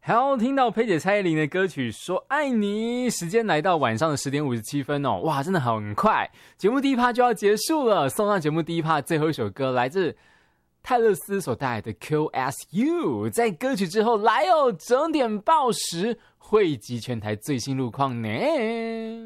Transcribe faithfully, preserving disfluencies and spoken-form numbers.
好，听到佩姐蔡依林的歌曲说爱你，时间来到晚上的十点五十七分哦，哇，真的很快，节目第一趴就要结束了。送上节目第一趴最后一首歌，来自泰勒斯所带来的 Q S U。 在歌曲之后来哦，整点报时汇集全台最新路况呢。